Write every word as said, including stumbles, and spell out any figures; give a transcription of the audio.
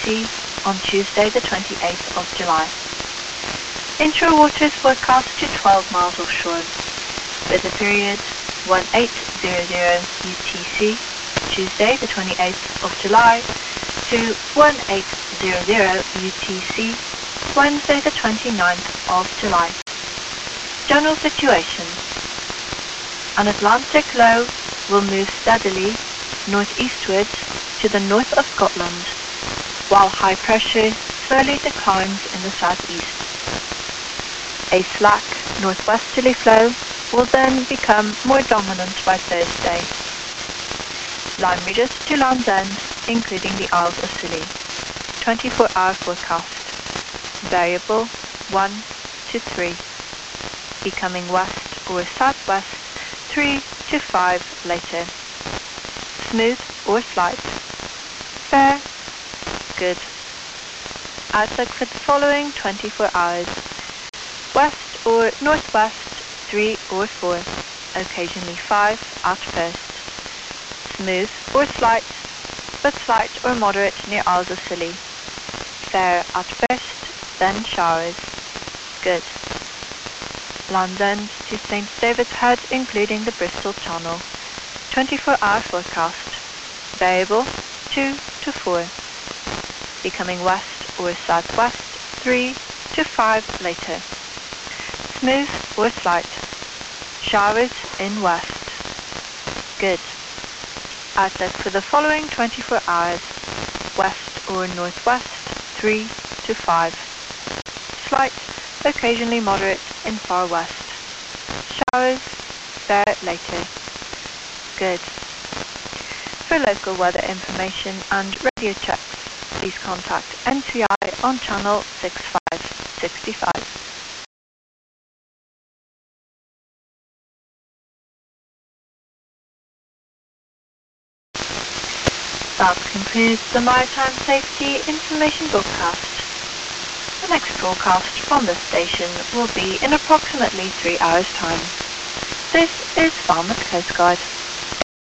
C on Tuesday the twenty-eighth of July. Inshore waters forecast to twelve miles offshore. Weather period eighteen hundred U T C, Tuesday the twenty-eighth of July to eighteen hundred U T C, Wednesday the twenty-ninth of July. General situation. An Atlantic low will move steadily northeastwards to the north of Scotland, while high pressure slowly declines in the southeast. A slack northwesterly flow will then become more dominant by Thursday. Line reaches to Land's End, including the Isles of Scilly. twenty-four hour forecast. Variable one to three. Becoming west or southwest three to five later. Smooth or slight. Fair. Good. Outlook for the following twenty-four hours. West or northwest three or four. Occasionally five at first. Smooth or slight, but slight or moderate near Isles of Scilly. Fair at first, then showers. Good. Land's End to Saint David's Head, including the Bristol Channel. twenty-four hour forecast. Variable two to four. Becoming west or southwest three to five later. Smooth or slight. Showers in west. Good. Outlook for the following twenty-four hours. West or northwest three to five. Slight, occasionally moderate in far west. Showers, fair later. Good. For local weather information and radio checks, please contact N C I on channel sixty-five sixty-five. That concludes the Maritime Safety Information broadcast. The next broadcast from this station will be in approximately three hours' time. This is Falmouth Coast Guard.